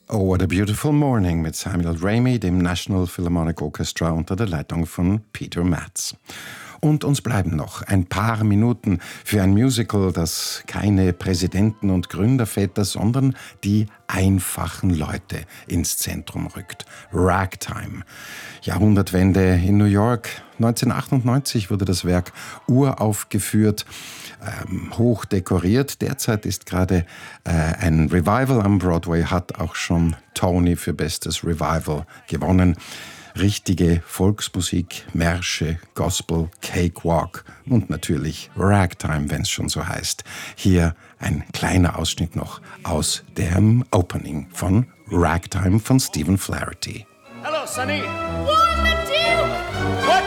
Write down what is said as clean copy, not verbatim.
Oh, What a Beautiful Morning mit Samuel Ramey, dem National Philharmonic Orchestra unter der Leitung von Peter Matz. Und uns bleiben noch ein paar Minuten für ein Musical, das keine Präsidenten und Gründerväter, sondern die einfachen Leute ins Zentrum rückt. Ragtime. Jahrhundertwende in New York. 1998 wurde das Werk uraufgeführt, hoch dekoriert. Derzeit ist gerade ein Revival am Broadway, hat auch schon Tony für bestes Revival gewonnen. Richtige Volksmusik, Märsche, Gospel, Cakewalk und natürlich Ragtime, wenn es schon so heißt. Hier ein kleiner Ausschnitt noch aus dem Opening von Ragtime von Stephen Flaherty. Hello, Sonny. What?